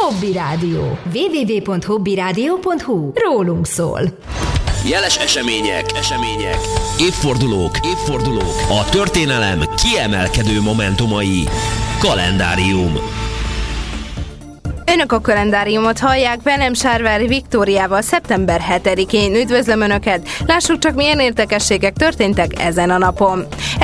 Hobby Rádió. www.hobbyradio.hu. Rólunk szól. Jeles események, évfordulók, a történelem kiemelkedő momentumai. Kalendárium. Önök a kalendáriumot hallják, velem Sárvári Viktóriával szeptember 7-én. Üdvözlöm Önöket! Lássuk csak, milyen érdekességek történtek ezen a napon.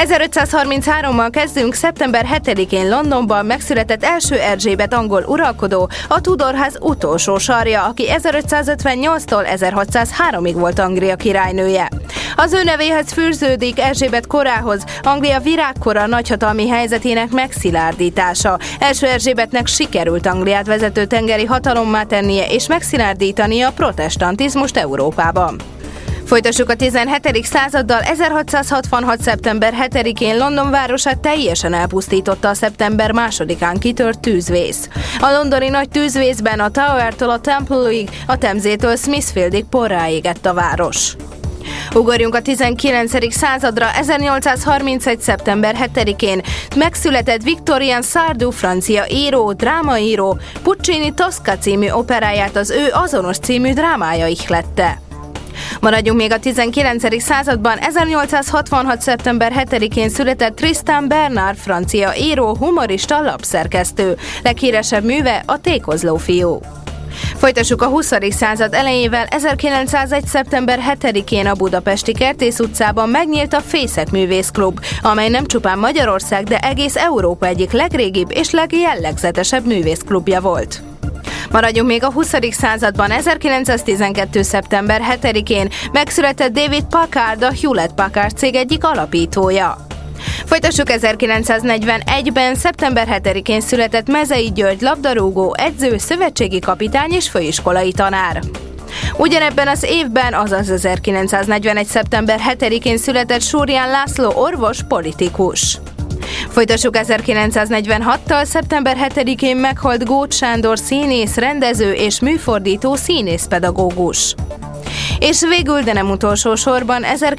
1533-mal kezdünk. Szeptember 7-én Londonban megszületett első Erzsébet angol uralkodó, a Tudorház utolsó sarja, aki 1558-tól 1603-ig volt Anglia királynője. Az ő nevéhez fűződik Erzsébet korához Anglia virágkora nagyhatalmi helyzetének megszilárdítása. Első Erzsébetnek sikerült Angliát vezető tengeri hatalommá tennie és megszilárdítania a protestantizmust Európában. Folytassuk a 17. századdal. 1666. szeptember 7-én London városát teljesen elpusztította a szeptember 2-án kitört tűzvész. A londoni nagy tűzvészben a Tower-től a Temple-ig, a Themsétől Smithfieldig porrá égett a város. Ugorjunk a 19. századra. 1831. szeptember 7-én megszületett Victorien Sardou, francia író, drámaíró. Puccini Tosca című operáját az ő azonos című drámája ihlette. Maradjunk még a 19. században. 1866. szeptember 7-én született Tristan Bernard, francia író, humorista, lapszerkesztő. Leghíresebb műve a Tékozló fiú. Folytassuk a 20. század elejével. 1901. szeptember 7-én a budapesti Kertész utcában megnyílt a Fészek Művészklub, amely nem csupán Magyarország, de egész Európa egyik legrégibb és legjellegzetesebb művészklubja volt. Maradjunk még a 20. században. 1912. szeptember 7-én megszületett David Packard, a Hewlett-Packard cég egyik alapítója. Folytassuk 1941-ben. szeptember 7-én született Mezei György, labdarúgó, edző, szövetségi kapitány és főiskolai tanár. Ugyanebben az évben, azaz 1941. szeptember 7-én született Súrján László, orvos, politikus. Folytassuk 1946-tal. szeptember 7-én meghalt Góth Sándor, színész, rendező és műfordító, színészpedagógus. És végül, de nem utolsó sorban,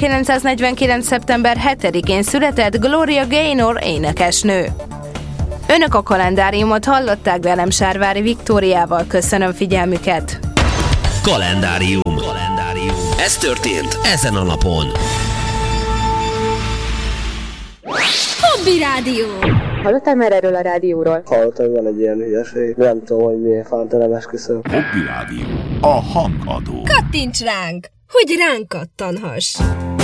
1949. szeptember 7-én született Gloria Gaynor, énekesnő. Önök a kalendáriumot hallották, velem Sárvári Viktóriával. Köszönöm figyelmüket! Kalendárium. Ez történt ezen a napon. Hobby Rádió. Hallottál már erről a rádióról? Hallottam, van egy ilyen hülyeség. Nem tudom, hogy milyen fánta nem esküszöm. Hobby Rádió. A hangadó. Kattints ránk, hogy ránk kattanhass.